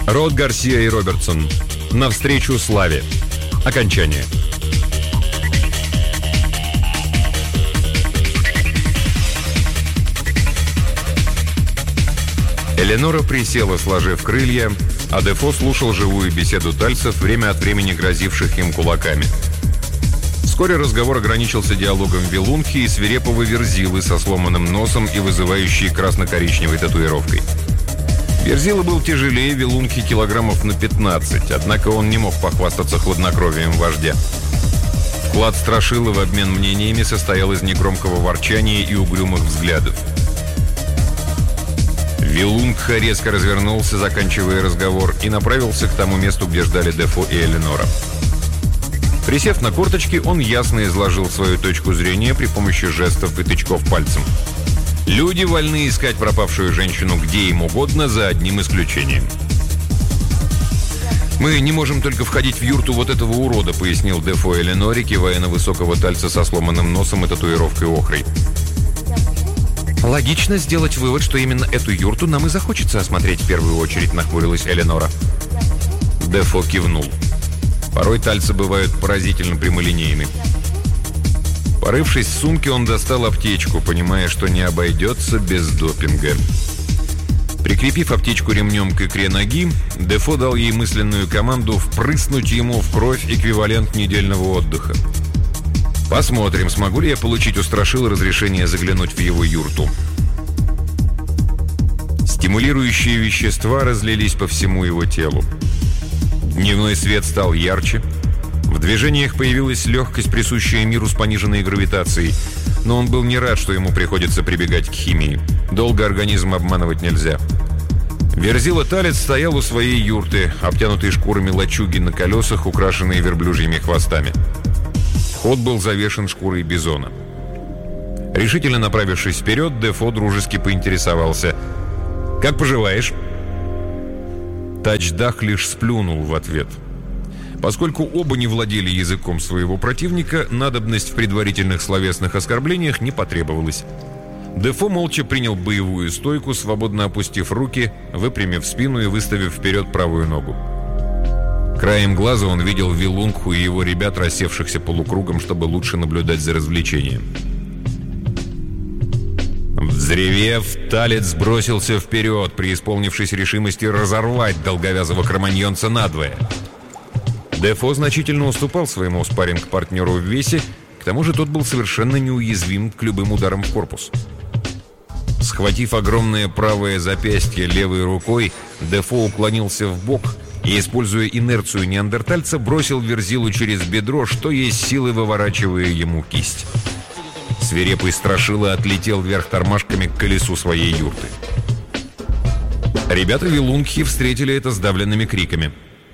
Род Гарсия и Робертсон. Навстречу славе. Окончание. Эленора присела, сложив крылья, а Дефо слушал живую беседу тальцев, время от времени грозивших им кулаками. Вскоре разговор ограничился диалогом Вилунхи и свирепого Верзилы со сломанным носом и вызывающей красно-коричневой татуировкой. Верзила был тяжелее Вилунхи килограммов на 15, однако он не мог похвастаться хладнокровием вождя. Вклад Страшила в обмен мнениями состоял из негромкого ворчания и угрюмых взглядов. Вилунгха резко развернулся, заканчивая разговор, и направился к тому месту, где ждали Дефо и Эленора. Присев на корточки, он ясно изложил свою точку зрения при помощи жестов и тычков пальцем. Люди вольны искать пропавшую женщину где им угодно, за одним исключением. «Мы не можем только входить в юрту вот этого урода», — пояснил Дефо Эленоре, кивая на высокого тальца со сломанным носом и татуировкой охрой. «Логично сделать вывод, что именно эту юрту нам и захочется осмотреть в первую очередь», — нахмурилась Эленора. Дефо кивнул. Порой тальцы бывают поразительно прямолинейны. Порывшись в сумке, он достал аптечку, понимая, что не обойдется без допинга. Прикрепив аптечку ремнем к икре ноги, Дефо дал ей мысленную команду впрыснуть ему в кровь эквивалент недельного отдыха. «Посмотрим, смогу ли я получить у Страшила разрешение заглянуть в его юрту». Стимулирующие вещества разлились по всему его телу. Дневной свет стал ярче. В движениях появилась легкость, присущая миру с пониженной гравитацией. Но он был не рад, что ему приходится прибегать к химии. Долго организм обманывать нельзя. Верзила-талец стоял у своей юрты, обтянутый шкурами лачуги на колесах, украшенные верблюжьими хвостами. Вход был завешен шкурой бизона. Решительно направившись вперед, Дефо дружески поинтересовался: «Как поживаешь?» Тачдах лишь сплюнул в ответ. Поскольку оба не владели языком своего противника, надобность в предварительных словесных оскорблениях не потребовалась. Дефо молча принял боевую стойку, свободно опустив руки, выпрямив спину и выставив вперед правую ногу. Краем глаза он видел Вилунгху и его ребят, рассевшихся полукругом, чтобы лучше наблюдать за развлечением. Взревев, талец бросился вперед, преисполнившись решимости разорвать долговязого кроманьонца надвое. Дефо значительно уступал своему спарринг-партнеру в весе, к тому же тот был совершенно неуязвим к любым ударам в корпус. Схватив огромное правое запястье левой рукой, Дефо уклонился вбок и, используя инерцию неандертальца, бросил Верзилу через бедро, что есть силы, выворачивая ему кисть. Свирепый Страшила отлетел вверх тормашками к колесу своей юрты. Ребята Вилунгхи встретили это сдавленными криками.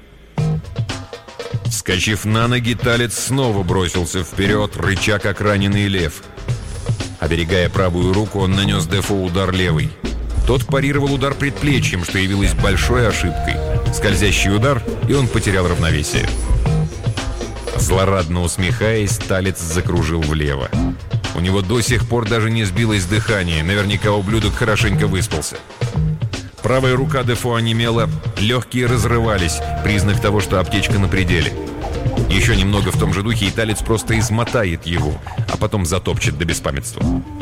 Вскочив на ноги, талец снова бросился вперед, рыча как раненый лев. Оберегая правую руку, он нанес Дефо удар левой. Тот парировал удар предплечьем, что явилось большой ошибкой. Скользящий удар, и он потерял равновесие. Злорадно усмехаясь, талец закружил влево. У него до сих пор даже не сбилось дыхание, наверняка ублюдок хорошенько выспался. Правая рука Дефо онемела, легкие разрывались, признак того, что аптечка на пределе. Еще немного в том же духе, и талец просто измотает его, а потом затопчет до беспамятства.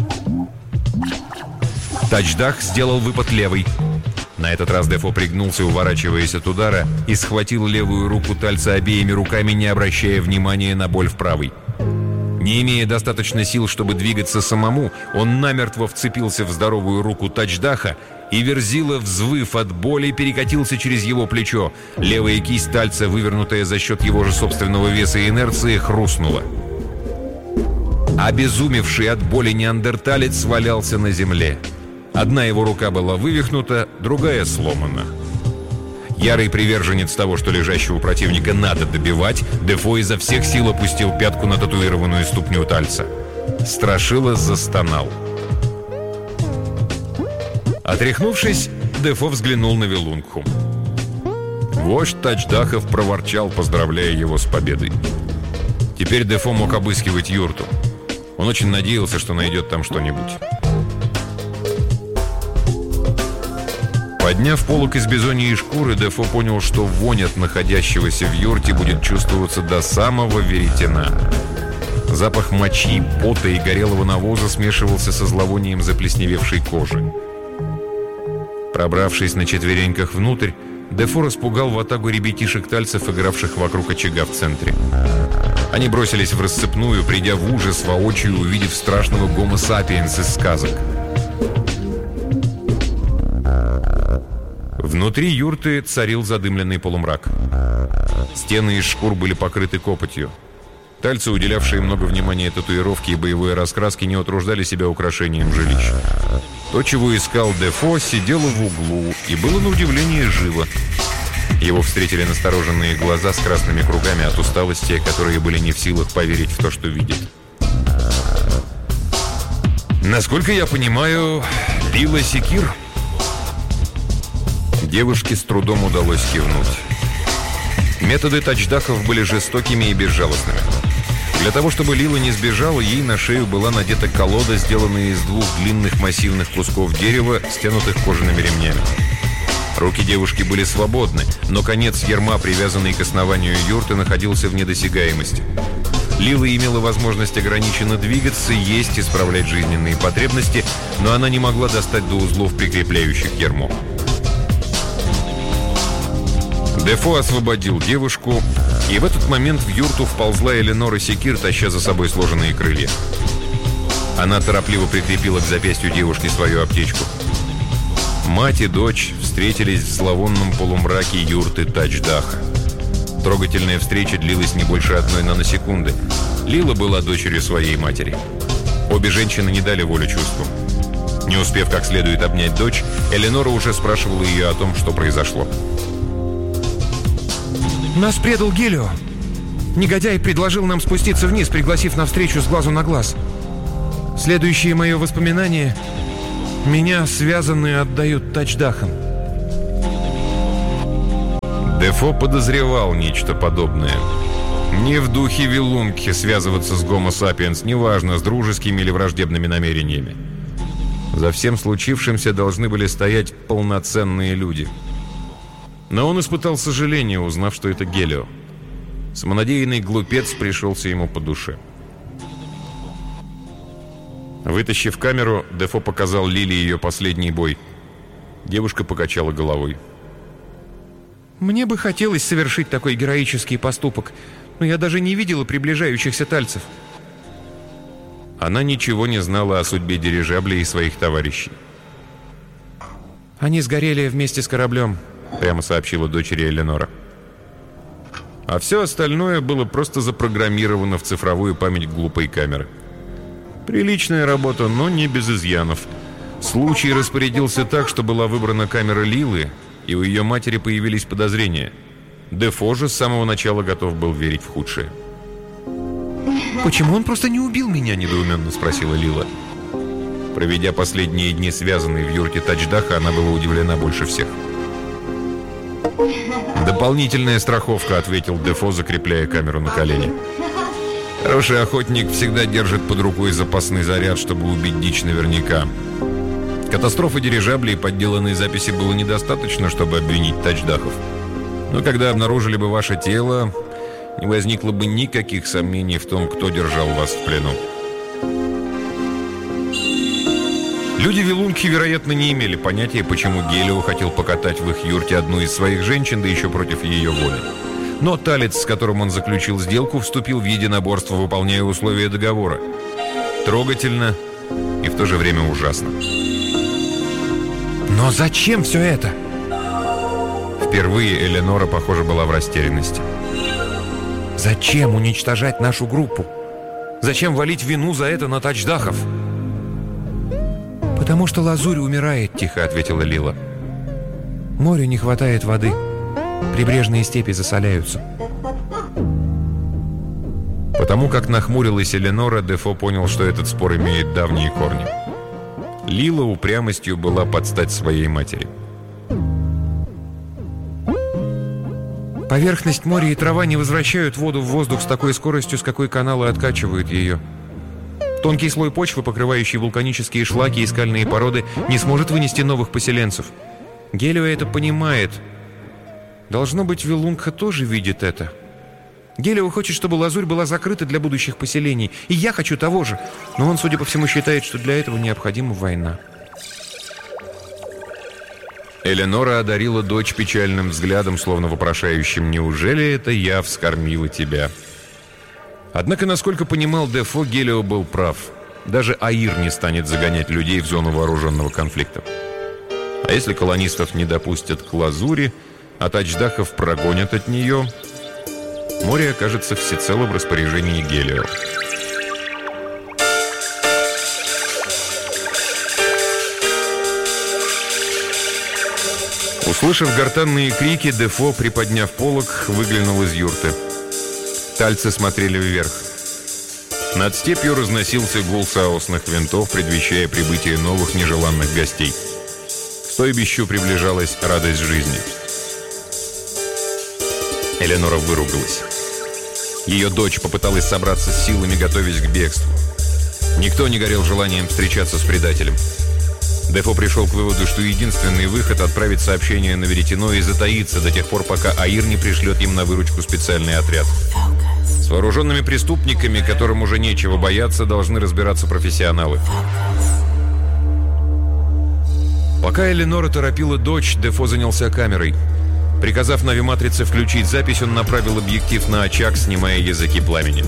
Тачдах сделал выпад левой. На этот раз Дефо пригнулся, уворачиваясь от удара, и схватил левую руку тальца обеими руками, не обращая внимания на боль в правой. Не имея достаточно сил, чтобы двигаться самому, он намертво вцепился в здоровую руку Тачдаха, и Верзила, взвыв от боли, перекатился через его плечо. Левая кисть тальца, вывернутая за счет его же собственного веса и инерции, хрустнула. Обезумевший от боли неандерталец валялся на земле. Одна его рука была вывихнута, другая сломана. Ярый приверженец того, что лежащего противника надо добивать, Дефо изо всех сил опустил пятку на татуированную ступню тальца. Страшила застонал. Отряхнувшись, Дефо взглянул на Вилунгху. Вождь Тачдахов проворчал, поздравляя его с победой. Теперь Дефо мог обыскивать юрту. Он очень надеялся, что найдет там что-нибудь. Подняв полог из бизоньей шкуры, Дефо понял, что вонь от находящегося в юрте будет чувствоваться до самого веретена. Запах мочи, пота и горелого навоза смешивался со зловонием заплесневевшей кожи. Пробравшись на четвереньках внутрь, Дефо распугал ватагу ребятишек-тальцев, игравших вокруг очага в центре. Они бросились в рассыпную, придя в ужас, воочию увидев страшного гомо сапиенс из сказок. Внутри юрты царил задымленный полумрак. Стены из шкур были покрыты копотью. Тальцы, уделявшие много внимания татуировке и боевой раскраске, не утруждали себя украшением жилища. То, чего искал Дефо, сидело в углу и было на удивление живо. Его встретили настороженные глаза с красными кругами от усталости, которые были не в силах поверить в то, что видят. «Насколько я понимаю, Лила Секир?» Девушке с трудом удалось кивнуть. Методы тачдахов были жестокими и безжалостными. Для того, чтобы Лила не сбежала, ей на шею была надета колода, сделанная из двух длинных массивных кусков дерева, стянутых кожаными ремнями. Руки девушки были свободны, но конец ярма, привязанный к основанию юрты, находился в недосягаемости. Лила имела возможность ограниченно двигаться, есть и справлять жизненные потребности, но она не могла достать до узлов, прикрепляющих ярмо. Дефо освободил девушку, и в этот момент в юрту вползла Эленора Секир, таща за собой сложенные крылья. Она торопливо прикрепила к запястью девушки свою аптечку. Мать и дочь встретились в зловонном полумраке юрты Тачдаха. Трогательная встреча длилась не больше одной наносекунды. Лила была дочерью своей матери. Обе женщины не дали волю чувствам. Не успев как следует обнять дочь, Эленора уже спрашивала ее о том, что произошло. «Нас предал Гелио. Негодяй предложил нам спуститься вниз, пригласив на встречу с глазу на глаз. Следующее мое воспоминание: меня связанные отдают тачдахам». Дефо подозревал нечто подобное. Не в духе Вилунки связываться с гомо сапиенс, неважно, с дружескими или враждебными намерениями. За всем случившимся должны были стоять полноценные люди. Но он испытал сожаление, узнав, что это Гелио. Самонадеянный глупец пришелся ему по душе. Вытащив камеру, Дефо показал Лиле ее последний бой. Девушка покачала головой. «Мне бы хотелось совершить такой героический поступок, но я даже не видела приближающихся тальцев». Она ничего не знала о судьбе дирижабля и своих товарищей. «Они сгорели вместе с кораблем», — прямо сообщила дочери Эленора. А все остальное было просто запрограммировано в цифровую память глупой камеры. Приличная работа, но не без изъянов. Случай распорядился так, что была выбрана камера Лилы, и у ее матери появились подозрения. Дефо же с самого начала готов был верить в худшее. «Почему он просто не убил меня?» — недоуменно спросила Лила. Проведя последние дни связанной в юрте Тачдаха, она была удивлена больше всех. «Дополнительная страховка», — ответил Дефо, закрепляя камеру на колени. «Хороший охотник всегда держит под рукой запасный заряд, чтобы убить дичь наверняка. Катастрофы дирижаблей и подделанной записи было недостаточно, чтобы обвинить Тачдахов. Но когда обнаружили бы ваше тело, не возникло бы никаких сомнений в том, кто держал вас в плену». Люди Вилунки, вероятно, не имели понятия, почему Гелио хотел покатать в их юрте одну из своих женщин, да еще против ее воли. Но талец, с которым он заключил сделку, вступил в единоборство, выполняя условия договора. Трогательно и в то же время ужасно. «Но зачем все это?» Впервые Эленора, похоже, была в растерянности. «Зачем уничтожать нашу группу? Зачем валить вину за это на Тачдахов?» «Потому что Лазурь умирает», — тихо ответила Лила. «Морю не хватает воды. Прибрежные степи засоляются». Потому как нахмурилась Эленора, Дефо понял, что этот спор имеет давние корни. Лила упрямостью была под стать своей матери. «Поверхность моря и трава не возвращают воду в воздух с такой скоростью, с какой каналы откачивают ее. Тонкий слой почвы, покрывающий вулканические шлаки и скальные породы, не сможет вынести новых поселенцев. Гелио это понимает. Должно быть, Вилунгха тоже видит это. Гелио хочет, чтобы Лазурь была закрыта для будущих поселений. И я хочу того же. Но он, судя по всему, считает, что для этого необходима война. Эленора одарила дочь печальным взглядом, словно вопрошающим: «Неужели это я вскормила тебя?» Однако, насколько понимал Дефо, Гелио был прав. Даже Аир не станет загонять людей в зону вооруженного конфликта. А если колонистов не допустят к Лазури, а тачдахов прогонят от нее, море окажется всецело в распоряжении Гелио. Услышав гортанные крики, Дефо, приподняв полог, выглянул из юрты. Тальцы смотрели вверх. Над степью разносился гул саосных винтов, предвещая прибытие новых нежеланных гостей. К стойбищу приближалась радость жизни. Эленора выругалась. Ее дочь попыталась собраться с силами, готовясь к бегству. Никто не горел желанием встречаться с предателем. Дефо пришел к выводу, что единственный выход — отправить сообщение на Веретено и затаиться до тех пор, пока Аир не пришлет им на выручку специальный отряд. С вооруженными преступниками, которым уже нечего бояться, должны разбираться профессионалы. Пока Эленора торопила дочь, Дефо занялся камерой. Приказав навиматрице включить запись, он направил объектив на очаг, снимая языки пламени.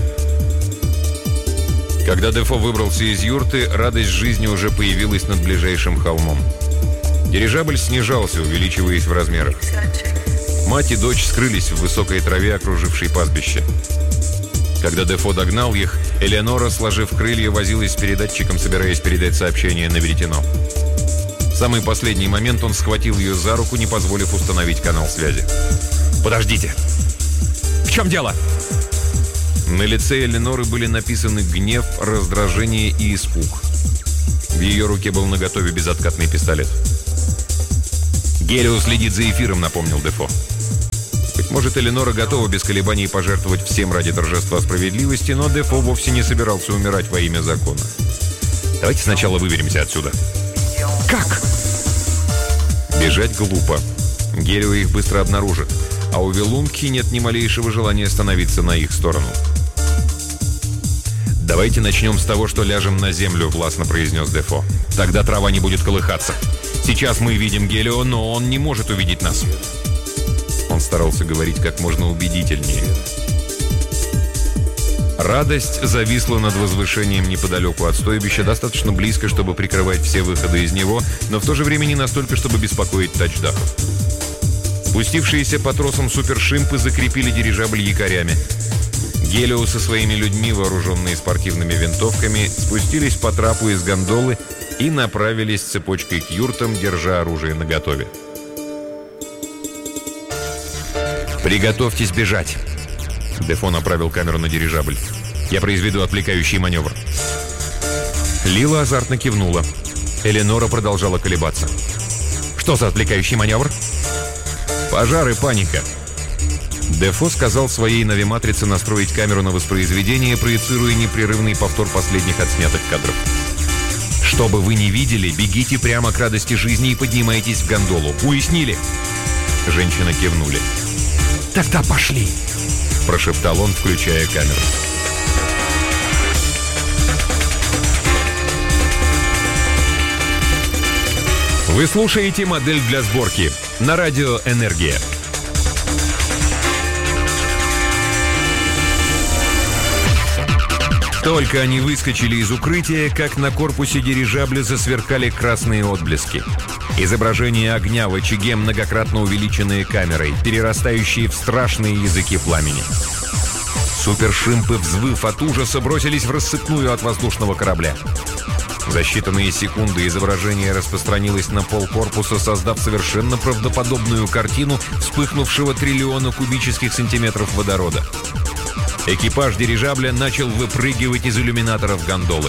Когда Дефо выбрался из юрты, радость жизни уже появилась над ближайшим холмом. Дирижабль снижался, увеличиваясь в размерах. Мать и дочь скрылись в высокой траве, окружившей пастбище. Когда Дефо догнал их, Элеонора, сложив крылья, возилась с передатчиком, собираясь передать сообщение на Веретено. В самый последний момент он схватил ее за руку, не позволив установить канал связи. «Подождите! В чем дело?» На лице Эленоры были написаны гнев, раздражение и испуг. В ее руке был наготове безоткатный пистолет. «Гелио следит за эфиром», — напомнил Дефо. Быть может, Эленора готова без колебаний пожертвовать всем ради торжества справедливости, но Дефо вовсе не собирался умирать во имя закона. «Давайте сначала выберемся отсюда». «Как?» Бежать глупо. Гелио их быстро обнаружит, а у Вилунгхи нет ни малейшего желания становиться на их сторону. «Давайте начнем с того, что ляжем на землю», — властно произнес Дефо. «Тогда трава не будет колыхаться. Сейчас мы видим Гелио, но он не может увидеть нас». Он старался говорить как можно убедительнее. Радость зависла над возвышением неподалеку от стойбища, достаточно близко, чтобы прикрывать все выходы из него, но в то же время не настолько, чтобы беспокоить тачдахов. Спустившиеся по тросам супершимпы закрепили дирижабль якорями. Гелио со своими людьми, вооруженные спортивными винтовками, спустились по трапу из гондолы и направились цепочкой к юртам, держа оружие наготове. «Приготовьтесь бежать!» Дефо направил камеру на дирижабль. «Я произведу отвлекающий маневр». Лила азартно кивнула. Эленора продолжала колебаться. «Что за отвлекающий маневр?» «Пожар и паника». Дефо сказал своей навиматрице настроить камеру на воспроизведение, проецируя непрерывный повтор последних отснятых кадров. «Что бы вы ни видели, бегите прямо к радости жизни и поднимайтесь в гондолу. Уяснили?» Женщины кивнули. «Тогда пошли!» – прошептал он, включая камеру. Вы слушаете «Модель для сборки» на радио «Энергия». Только они выскочили из укрытия, как на корпусе дирижабля засверкали красные отблески. Изображение огня в очаге, многократно увеличенные камерой, перерастающие в страшные языки пламени. Супершимпы, взвыв от ужаса, бросились в рассыпную от воздушного корабля. За считанные секунды изображение распространилось на пол корпуса, создав совершенно правдоподобную картину вспыхнувшего триллиона кубических сантиметров водорода. Экипаж дирижабля начал выпрыгивать из иллюминаторов гондолы.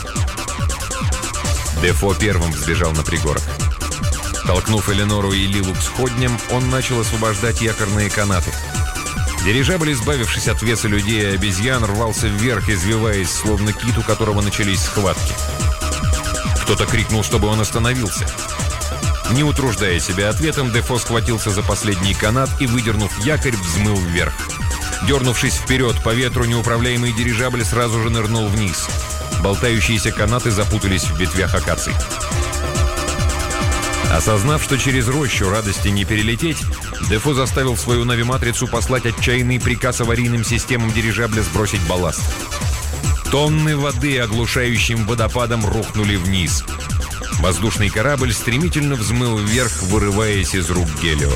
Дефо первым взбежал на пригорок. Толкнув Эленору и Лилу к сходням, он начал освобождать якорные канаты. Дирижабль, избавившись от веса людей и обезьян, рвался вверх, извиваясь, словно кит, у которого начались схватки. Кто-то крикнул, чтобы он остановился. Не утруждая себя ответом, Дефо схватился за последний канат и, выдернув якорь, взмыл вверх. Дернувшись вперед по ветру, неуправляемый дирижабль сразу же нырнул вниз. Болтающиеся канаты запутались в ветвях акаций. Осознав, что через рощу радости не перелететь, Дефо заставил свою навиматрицу послать отчаянный приказ аварийным системам дирижабля сбросить балласт. Тонны воды оглушающим водопадом рухнули вниз. Воздушный корабль стремительно взмыл вверх, вырываясь из рук Гелио.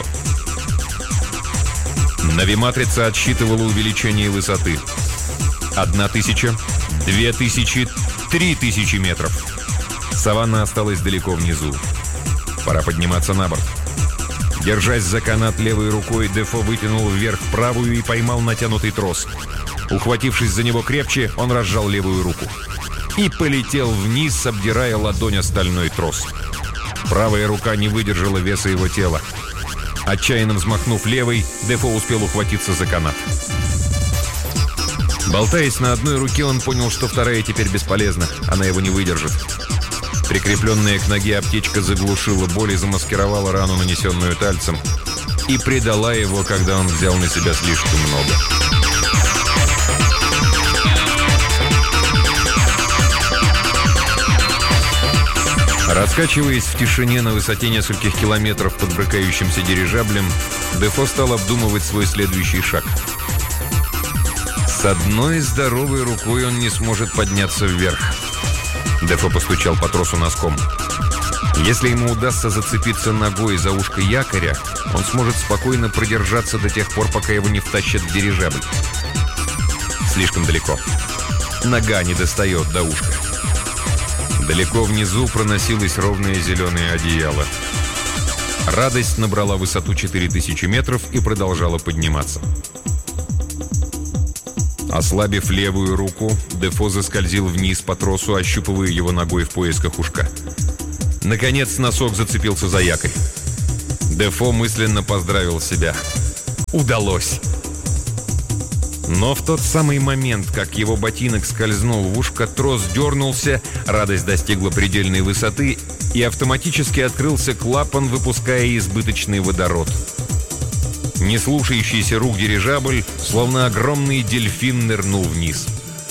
Навиматрица отсчитывала увеличение высоты. 1000, 2000, 3000 метров. Саванна осталась далеко внизу. Пора подниматься на борт. Держась за канат левой рукой, Дефо вытянул вверх правую и поймал натянутый трос. Ухватившись за него крепче, он разжал левую руку. И полетел вниз, обдирая ладонь о стальной трос. Правая рука не выдержала веса его тела. Отчаянно взмахнув левой, Дефо успел ухватиться за канат. Болтаясь на одной руке, он понял, что вторая теперь бесполезна. Она его не выдержит. Прикрепленная к ноге аптечка заглушила боль и замаскировала рану, нанесенную Тальцем, и предала его, когда он взял на себя слишком много. Раскачиваясь в тишине на высоте нескольких километров под брыкающимся дирижаблем, Дефо стал обдумывать свой следующий шаг. С одной здоровой рукой он не сможет подняться вверх. Дефо постучал по тросу носком. Если ему удастся зацепиться ногой за ушко якоря, он сможет спокойно продержаться до тех пор, пока его не втащат в дирижабль. Слишком далеко. Нога не достает до ушка. Далеко внизу проносилось ровное зеленое одеяло. Радость набрала высоту 4000 метров и продолжала подниматься. Ослабив левую руку, Дефо заскользил вниз по тросу, ощупывая его ногой в поисках ушка. Наконец носок зацепился за якорь. Дефо мысленно поздравил себя. Удалось! Но в тот самый момент, как его ботинок скользнул в ушко, трос дернулся, радость достигла предельной высоты, и автоматически открылся клапан, выпуская избыточный водород. Не слушающийся рук дирижабль, словно огромный дельфин, нырнул вниз.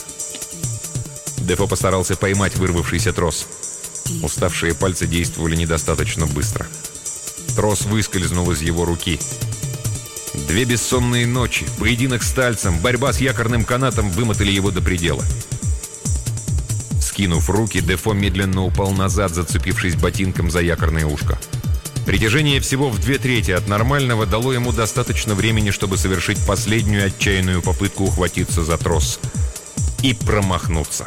Дефо постарался поймать вырвавшийся трос. Уставшие пальцы действовали недостаточно быстро. Трос выскользнул из его руки. 2 бессонные ночи, поединок с Тальцем, борьба с якорным канатом вымотали его до предела. Скинув руки, Дефо медленно упал назад, зацепившись ботинком за якорное ушко. Притяжение всего в 2/3 от нормального дало ему достаточно времени, чтобы совершить последнюю отчаянную попытку ухватиться за трос. И промахнуться.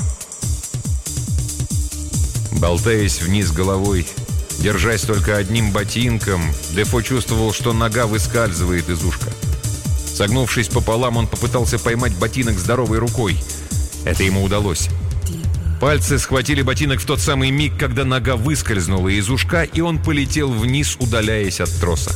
Болтаясь вниз головой, держась только одним ботинком, Дефо чувствовал, что нога выскальзывает из ушка. Согнувшись пополам, он попытался поймать ботинок здоровой рукой. Это ему удалось. Пальцы схватили ботинок в тот самый миг, когда нога выскользнула из ушка, и он полетел вниз, удаляясь от троса.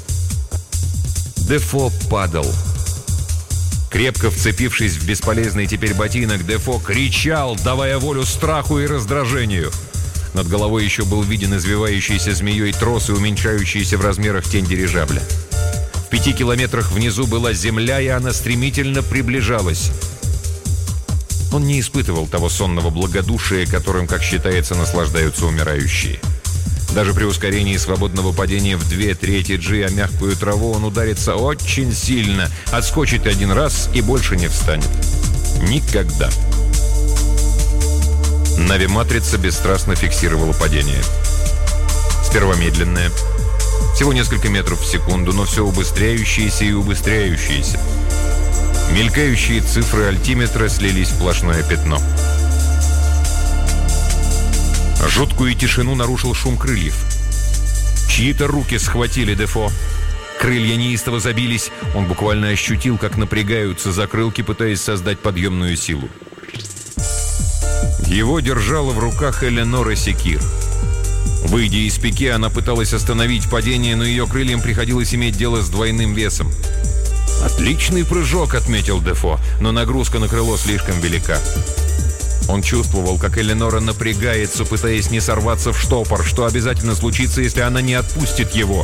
Дефо падал. Крепко вцепившись в бесполезный теперь ботинок, Дефо кричал, давая волю страху и раздражению. Над головой еще был виден извивающийся змеей трос и уменьшающийся в размерах тень дирижабля. В 5 километрах внизу была земля, и она стремительно приближалась. Он не испытывал того сонного благодушия, которым, как считается, наслаждаются умирающие. Даже при ускорении свободного падения в 2/3 G о мягкую траву он ударится очень сильно, отскочит один раз и больше не встанет. Никогда. Навиматрица бесстрастно фиксировала падение. Сперва медленное. Всего несколько метров в секунду, но все убыстряющееся и убыстряющееся. Мелькающие цифры альтиметра слились в сплошное пятно. Жуткую тишину нарушил шум крыльев. Чьи-то руки схватили Дефо. Крылья неистово забились. Он буквально ощутил, как напрягаются закрылки, пытаясь создать подъемную силу. Его держала в руках Эленора Секир. Выйдя из пике, она пыталась остановить падение, но ее крыльям приходилось иметь дело с двойным весом. «Отличный прыжок», — отметил Дефо, но нагрузка на крыло слишком велика. Он чувствовал, как Эленора напрягается, пытаясь не сорваться в штопор, что обязательно случится, если она не отпустит его.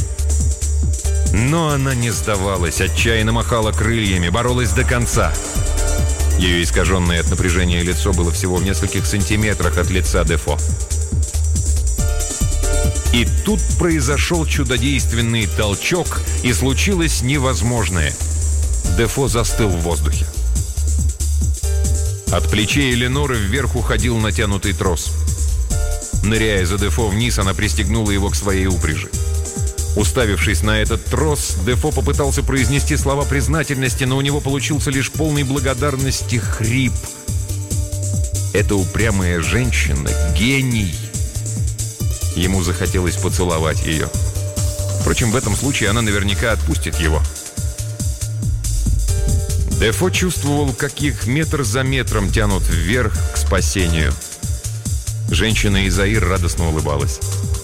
Но она не сдавалась, отчаянно махала крыльями, боролась до конца. Ее искаженное от напряжения лицо было всего в нескольких сантиметрах от лица Дефо. И тут произошел чудодейственный толчок, и случилось невозможное. Дефо застыл в воздухе. От плечей Эленоры вверх уходил натянутый трос. Ныряя за Дефо вниз, она пристегнула его к своей упряжи. Уставившись на этот трос, Дефо попытался произнести слова признательности, но у него получился лишь полный благодарности хрип. Эта упрямая женщина — гений. Ему захотелось поцеловать ее. Впрочем, в этом случае она наверняка отпустит его. Дефо чувствовал, как их метр за метром тянут вверх к спасению. Женщина Изаир радостно улыбалась.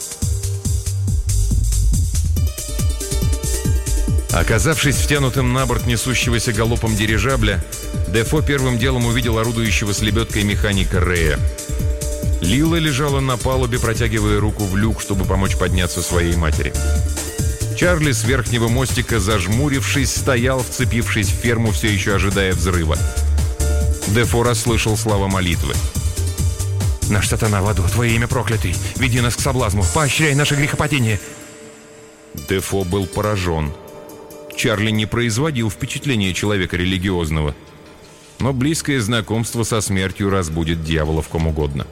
Оказавшись втянутым на борт несущегося галопом дирижабля, Дефо первым делом увидел орудующего с лебедкой механика Рея. Лила лежала на палубе, протягивая руку в люк, чтобы помочь подняться своей матери. Чарли с верхнего мостика, зажмурившись, стоял, вцепившись в ферму, все еще ожидая взрыва. Дефо расслышал слова молитвы. «Наш сатана в аду, Твое имя проклятый, веди нас к соблазну, поощряй наше грехопадение». Дефо был поражен. Чарли не производил впечатления человека религиозного. Но близкое знакомство со смертью разбудит дьявола в ком угодно.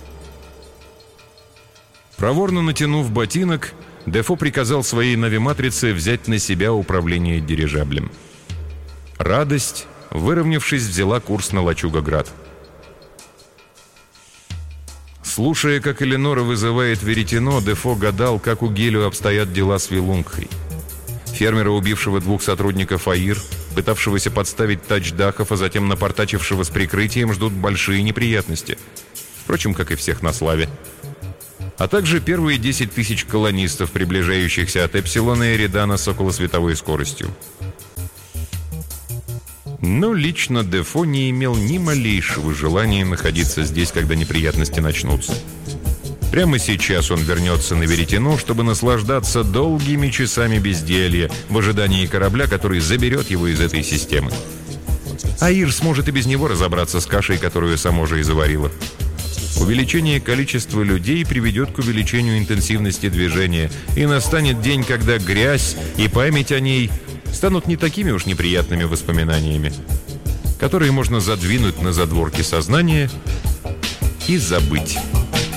Проворно натянув ботинок, Дефо приказал своей навиматрице взять на себя управление дирижаблем. Радость, выровнявшись, взяла курс на Лачуга-Град. Слушая, как Эленора вызывает веретено, Дефо гадал, как у Гелио обстоят дела с Вилунгхой. Фермера, убившего 2 сотрудников АИР, пытавшегося подставить тачдахов, а затем напортачившего с прикрытием, ждут большие неприятности. Впрочем, как и всех на славе. А также первые 10 тысяч колонистов, приближающихся от Эпсилона и Эридана с околосветовой скоростью. Но лично Дефо не имел ни малейшего желания находиться здесь, когда неприятности начнутся. Прямо сейчас он вернется на веретено, чтобы наслаждаться долгими часами безделья в ожидании корабля, который заберет его из этой системы. АИР сможет и без него разобраться с кашей, которую само же и заварило. Увеличение количества людей приведет к увеличению интенсивности движения, и настанет день, когда грязь и память о ней станут не такими уж неприятными воспоминаниями, которые можно задвинуть на задворки сознания и забыть.